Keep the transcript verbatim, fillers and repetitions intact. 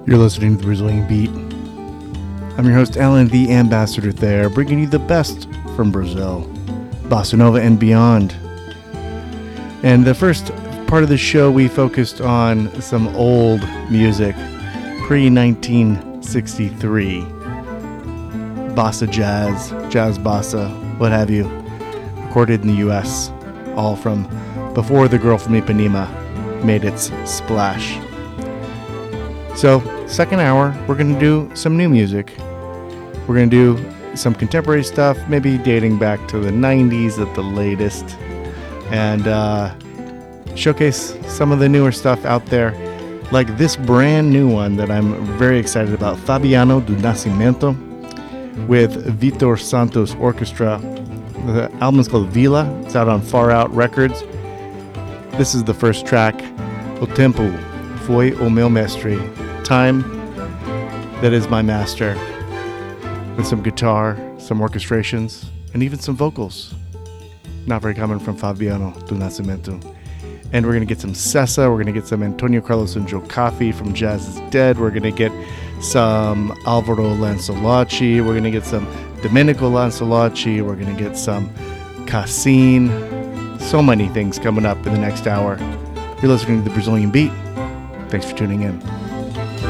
You're listening to the Brazilian Beat. I'm your host, Alan, the Ambassador there, bringing you the best from Brazil, Bossa Nova and beyond. And the first part of the show, we focused on some old music, pre nineteen sixty-three. Bossa jazz, jazz bossa, what have you, recorded in the U S, all from before The Girl from Ipanema made its splash. So, second hour, we're going to do some new music. We're going to do some contemporary stuff, maybe dating back to the nineties at the latest, and uh, showcase some of the newer stuff out there, like this brand new one that I'm very excited about, Fabiano do Nascimento, with Vitor Santos Orchestra. The album is called Vila. It's out on Far Out Records. This is the first track, O Tempo Foi o Meu Mestre. Time that is my master, with some guitar, some orchestrations, and even some vocals. Not very common from Fabiano do Nascimento. And we're going to get some Sessa, we're going to get some Antonio Carlos and Joe Coffey from Jazz is Dead, we're going to get some Alvaro Lancelacci, we're going to get some Domenico Lancelacci, we're going to get some Cassine. So many things coming up in the next hour. You're listening to The Brazilian Beat. Thanks for tuning in.